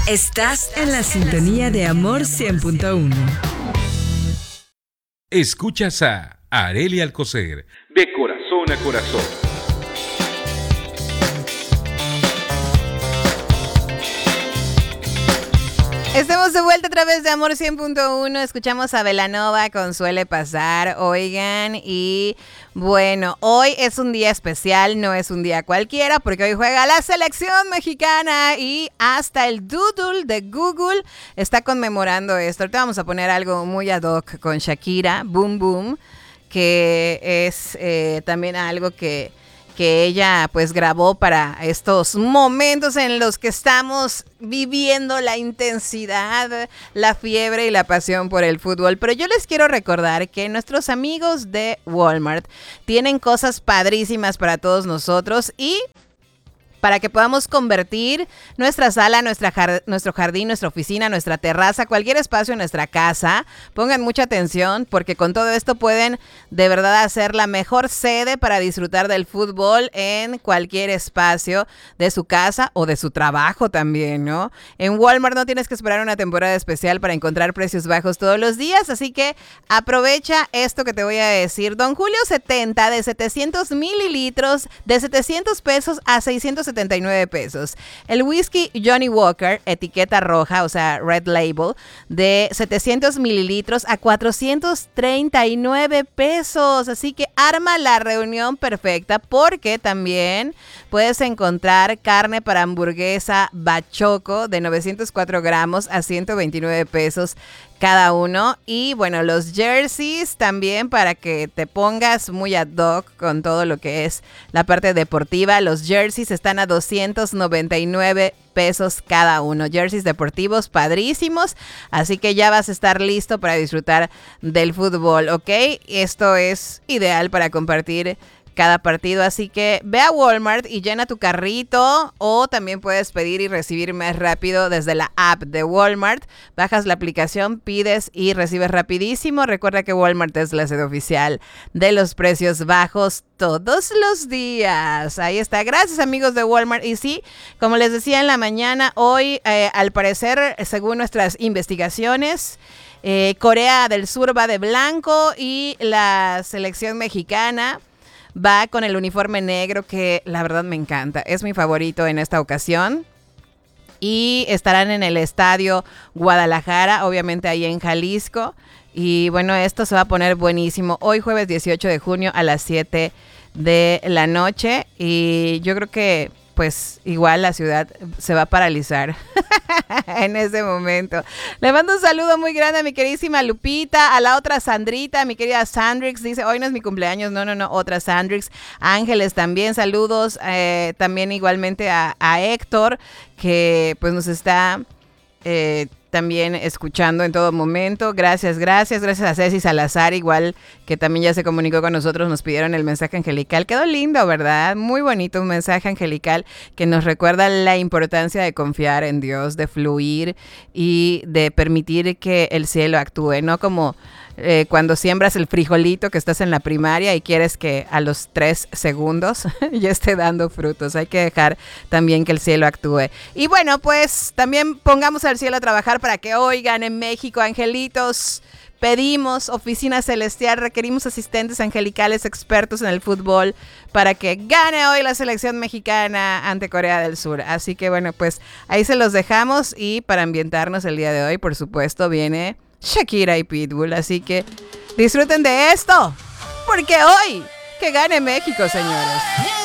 Estás en la sintonía de Amor 100.1. Escuchas a Arely Alcocer, de corazón a corazón. Estamos de vuelta a través de Amor 100.1, escuchamos a Belanova con Suele Pasar, oigan, y bueno, hoy es un día especial, no es un día cualquiera, porque hoy juega la selección mexicana y hasta el Doodle de Google está conmemorando esto. Ahorita vamos a poner algo muy ad hoc con Shakira, Boom Boom, que es también algo que ella pues grabó para estos momentos en los que estamos viviendo la intensidad, la fiebre y la pasión por el fútbol. Pero yo les quiero recordar que nuestros amigos de Walmart tienen cosas padrísimas para todos nosotros y para que podamos convertir nuestra sala, nuestro jardín, nuestra oficina, nuestra terraza, cualquier espacio en nuestra casa. Pongan mucha atención porque con todo esto pueden de verdad hacer la mejor sede para disfrutar del fútbol en cualquier espacio de su casa o de su trabajo también, ¿no? En Walmart no tienes que esperar una temporada especial para encontrar precios bajos todos los días, así que aprovecha esto que te voy a decir. Don Julio 70 de 700 mililitros de 700 pesos a 679 pesos. El whisky Johnny Walker, etiqueta roja, o sea, red label, de 700 mililitros a 439 pesos. Así que arma la reunión perfecta porque también puedes encontrar carne para hamburguesa Bachoco de 904 gramos a 129 pesos cada uno. Y bueno, los jerseys también para que te pongas muy ad hoc con todo lo que es la parte deportiva. Los jerseys están a 299 pesos cada uno. Jerseys deportivos padrísimos. Así que ya vas a estar listo para disfrutar del fútbol, ¿ok? Esto es ideal para compartir cada partido, así que ve a Walmart y llena tu carrito o también puedes pedir y recibir más rápido desde la app de Walmart. Bajas la aplicación, pides y recibes rapidísimo. Recuerda que Walmart es la sede oficial de los precios bajos todos los días. Ahí está. Gracias, amigos de Walmart. Y sí, como les decía en la mañana, hoy al parecer, según nuestras investigaciones, Corea del Sur va de blanco y la selección mexicana va con el uniforme negro, que la verdad me encanta. Es mi favorito en esta ocasión. Y estarán en el Estadio Guadalajara, obviamente ahí en Jalisco. Y bueno, esto se va a poner buenísimo. Hoy jueves 18 de junio a las 7 de la noche. Y yo creo que pues igual la ciudad se va a paralizar en ese momento. Le mando un saludo muy grande a mi queridísima Lupita, a la otra Sandrita, a mi querida Sandrix, dice, hoy no es mi cumpleaños, no, otra Sandrix. Ángeles también, saludos, también igualmente a Héctor, que pues nos está también escuchando en todo momento. Gracias a Ceci Salazar, igual que también ya se comunicó con nosotros, nos pidieron el mensaje angelical. Quedó lindo, ¿verdad? Muy bonito, un mensaje angelical que nos recuerda la importancia de confiar en Dios, de fluir y de permitir que el cielo actúe, no como cuando siembras el frijolito que estás en la primaria y quieres que a los 3 segundos ya esté dando frutos. Hay que dejar también que el cielo actúe. Y bueno, pues también pongamos al cielo a trabajar para que hoy gane México, angelitos. Pedimos oficina celestial, requerimos asistentes angelicales expertos en el fútbol para que gane hoy la selección mexicana ante Corea del Sur. Así que bueno, pues ahí se los dejamos y para ambientarnos el día de hoy, por supuesto, viene Shakira y Pitbull. Así que disfruten de esto, porque hoy que gane México, señores.